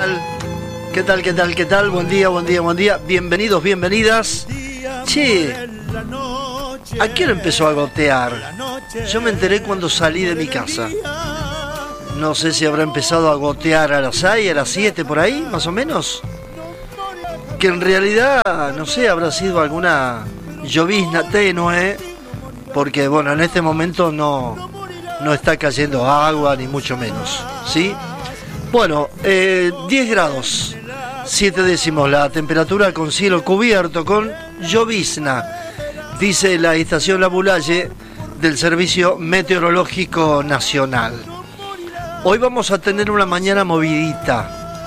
¿Qué tal? ¿Qué tal? ¿Qué tal? Buen día, buen día, buen día. Bienvenidos, bienvenidas. Che, ¿a qué hora empezó a gotear? Yo me enteré cuando salí de mi casa. No sé si habrá empezado a gotear a las 6, a las 7, por ahí, más o menos. Que en realidad, no sé, habrá sido alguna llovizna tenue, porque bueno, en este momento no está cayendo agua, ni mucho menos, ¿sí? Bueno, 10 grados, 7 décimos la temperatura, con cielo cubierto, con llovizna, dice la estación La Bulaye del Servicio Meteorológico Nacional. Hoy vamos a tener una mañana movidita.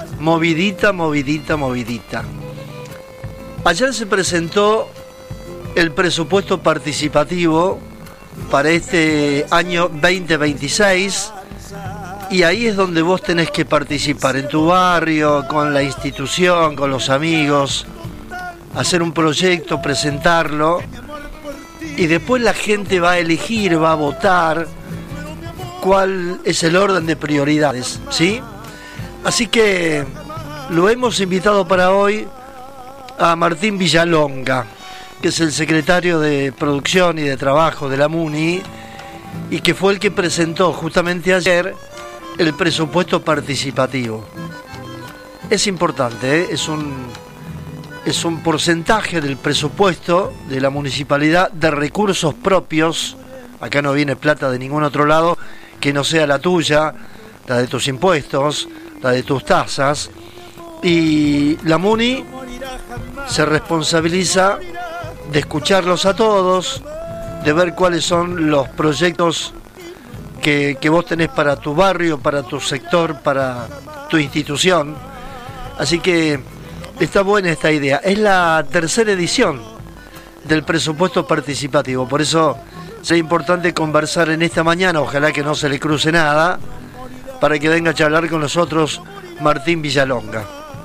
Ayer se presentó el presupuesto participativo para este año 2026 y ahí es donde vos tenés que participar, en tu barrio, con la institución, con los amigos, hacer un proyecto, presentarlo y después la gente va a elegir, va a votar cuál es el orden de prioridades, ¿sí? Así que lo hemos invitado para hoy a Martín Villalonga, que es el secretario de Producción y de Trabajo de la MUNI y que fue el que presentó justamente ayer el presupuesto participativo. Es importante, ¿eh? Es un porcentaje del presupuesto de la municipalidad de recursos propios. Acá no viene plata de ningún otro lado que no sea la tuya, la de tus impuestos, la de tus tasas. Y la MUNI se responsabiliza de escucharlos a todos, de ver cuáles son los proyectos que vos tenés para tu barrio, para tu sector, para tu institución. Así que está buena esta idea. Es la tercera edición del presupuesto participativo, por eso es importante conversar en esta mañana, ojalá que no se le cruce nada, para que venga a charlar con nosotros Martín Villalonga.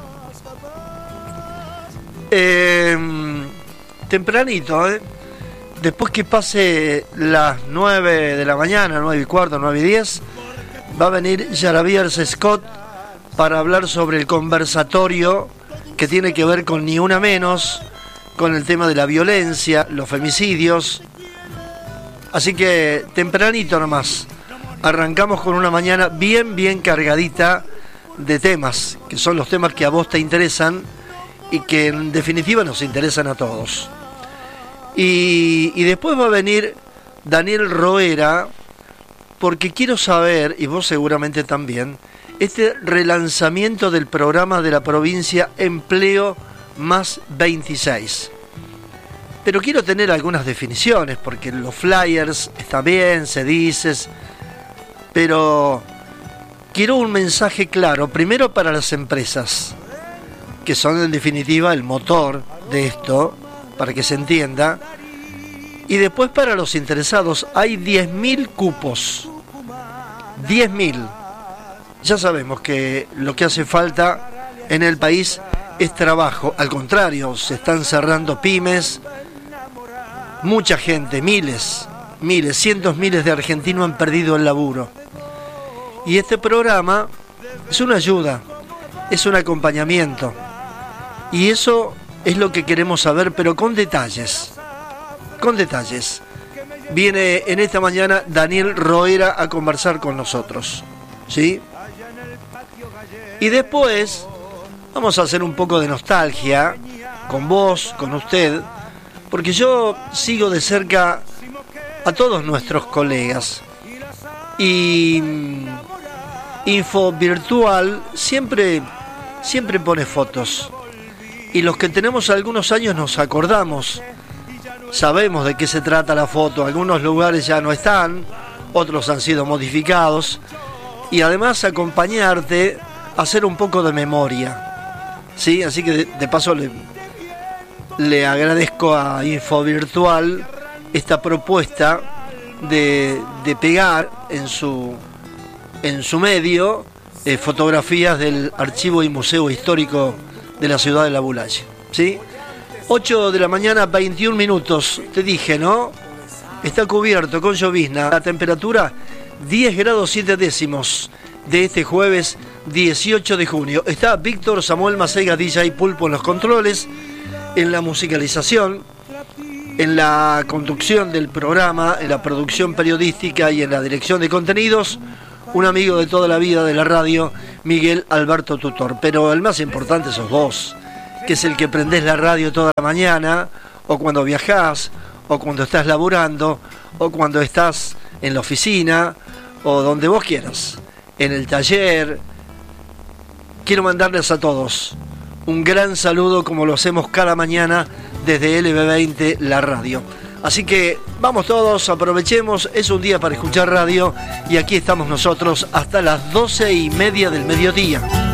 Tempranito, después que pase las 9 de la mañana, 9 y cuarto, 9 y 10, va a venir Yaraviers Scott para hablar sobre el conversatorio que tiene que ver con Ni Una Menos, con el tema de la violencia, los femicidios. Así que tempranito nomás, arrancamos con una mañana bien cargadita de temas, que son los temas que a vos te interesan y que en definitiva nos interesan a todos. Y después va a venir Daniel Roera, porque quiero saber, y vos seguramente también, este relanzamiento del programa de la provincia Empleo Más 26. Pero quiero tener algunas definiciones, porque los flyers está bien, se dice, pero quiero un mensaje claro, primero para las empresas, que son en definitiva el motor de esto, para que se entienda, y después para los interesados. Hay 10.000 cupos, 10.000. Ya sabemos que lo que hace falta en el país es trabajo, al contrario, se están cerrando pymes, mucha gente, miles, cientos miles de argentinos han perdido el laburo. Y este programa es una ayuda, es un acompañamiento. Y eso es lo que queremos saber, pero con detalles. Con detalles. Viene en esta mañana Daniel Roera a conversar con nosotros, ¿sí? Y después vamos a hacer un poco de nostalgia con vos, con usted, porque yo sigo de cerca a todos nuestros colegas. Y Info Virtual siempre pone fotos. Y los que tenemos algunos años nos acordamos, sabemos de qué se trata la foto. Algunos lugares ya no están, otros han sido modificados. Y además acompañarte a hacer un poco de memoria, ¿sí? Así que de paso le agradezco a Info Virtual esta propuesta de pegar en su medio fotografías del Archivo y Museo Histórico de la ciudad de La Bulaye, ¿sí? 8 de la mañana, 21 minutos, te dije, ¿no? Está cubierto con llovizna. La temperatura 10 grados 7 décimos de este jueves 18 de junio. Está Víctor Samuel Macega, DJ Pulpo en los controles, en la musicalización, en la conducción del programa, en la producción periodística y en la dirección de contenidos, un amigo de toda la vida de la radio, Miguel Alberto Tutor. Pero el más importante sos vos, que es el que prendés la radio toda la mañana, o cuando viajás, o cuando estás laburando, o cuando estás en la oficina, o donde vos quieras, en el taller. Quiero mandarles a todos un gran saludo, como lo hacemos cada mañana desde LB20, la radio. Así que vamos todos, aprovechemos, es un día para escuchar radio, y aquí estamos nosotros hasta las 12:30 del mediodía.